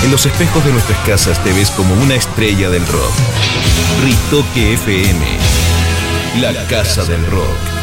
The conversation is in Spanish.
En los espejos de nuestras casas te ves como una estrella del rock. Ritoque FM, la casa del rock.